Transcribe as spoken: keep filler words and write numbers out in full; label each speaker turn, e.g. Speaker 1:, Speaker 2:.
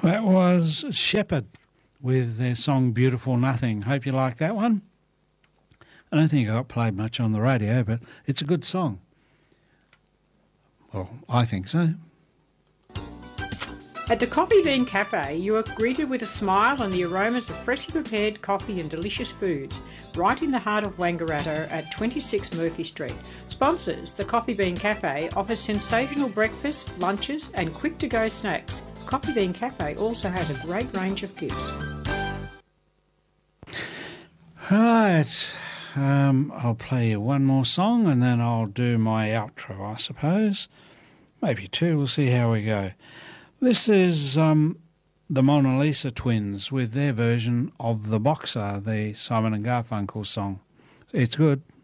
Speaker 1: That was Shepherd with their song Beautiful Nothing. Hope you like that one. I don't think I got played much on the radio, but it's a good song. Well, I think so.
Speaker 2: At the Coffee Bean Cafe, you are greeted with a smile and the aromas of freshly prepared coffee and delicious foods, right in the heart of Wangaratta at twenty-six Murphy Street. Sponsors, the Coffee Bean Cafe offers sensational breakfast, lunches and quick-to-go snacks. Coffee Bean Cafe also has a great range of gifts.
Speaker 1: Right, um, I'll play you one more song and then I'll do my outro, I suppose. Maybe two, we'll see how we go. This is um, the Mona Lisa Twins with their version of The Boxer, the Simon and Garfunkel song. It's good.